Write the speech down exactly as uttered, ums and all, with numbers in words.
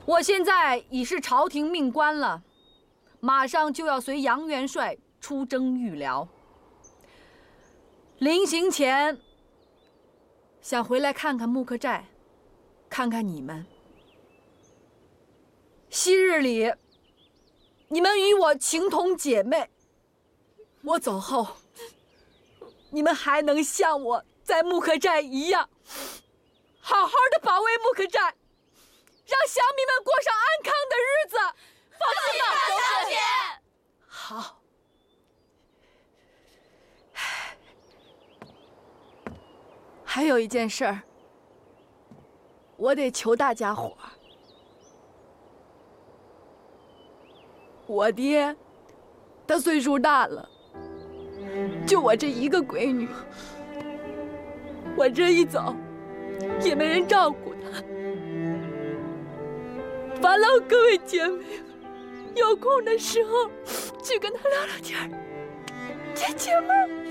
我现在已是朝廷命官了，马上就要随杨元帅出征豫辽。临行前，想回来看看木克寨，看看你们。昔日里，你们与我情同姐妹，我走后，你们还能像我在木克寨一样，好好的保卫木克寨，让乡民们过上安康的日子。 放心吧，小姐。 好。还有一件事儿，我得求大家伙儿。我爹，他岁数大了，就我这一个闺女，我这一走，也没人照顾她。烦劳各位姐妹们，有空的时候去跟她聊聊天儿，解解闷儿。